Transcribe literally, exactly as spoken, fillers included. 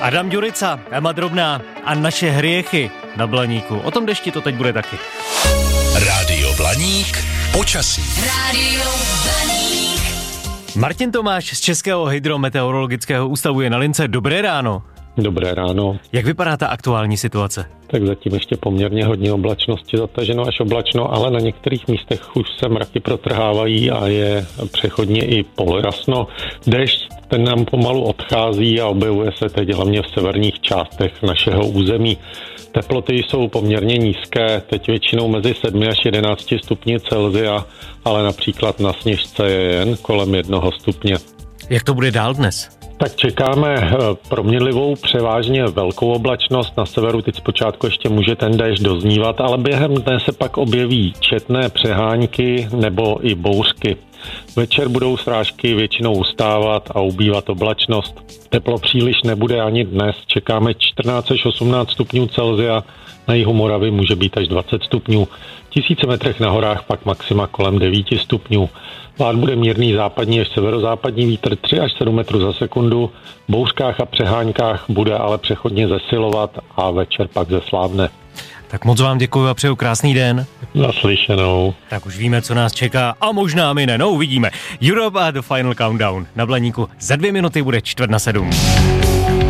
Adam Ďurica, Ema Drobná a naše hriechy na Blaníku. O tom dešti to teď bude taky. Rádio Blaník, počasí. Rádio Blaník. Martin Tomáš z Českého hydrometeorologického ústavu je na lince. Dobré ráno. Dobré ráno. Jak vypadá ta aktuální situace? Tak zatím ještě poměrně hodně oblačnosti, zataženo až oblačno, ale na některých místech už se mraky protrhávají a je přechodně i polojasno. Déšť, ten nám pomalu odchází a objevuje se teď hlavně v severních částech našeho území. Teploty jsou poměrně nízké, teď většinou mezi sedmi až jedenácti stupni Celsia, ale například na Sněžce je jen kolem jednoho stupně. Jak to bude dál dnes? Tak čekáme proměnlivou, převážně velkou oblačnost. Na severu teď zpočátku ještě může ten déšť doznívat, ale během dne se pak objeví četné přehánky nebo i bouřky. Večer budou srážky většinou ustávat a ubývat oblačnost. Teplo příliš nebude ani dnes. Čekáme čtrnáct až osmnáct stupňů Celsia, na jihu Moravy může být až dvacet stupňů. V tisíci metrech na horách pak maxima kolem devět stupňů. Vlád bude mírný západní až severozápadní vítr tři až sedm metrů za sekundu. V bouřkách a přeháňkách bude ale přechodně zesilovat a večer pak zeslábne. Tak moc vám děkuji a přeju krásný den. Naslyšenou. Tak už víme, co nás čeká a možná my ne, no uvidíme. Europe a The Final Countdown na Blaníku za dvě minuty bude čtvrt na sedm.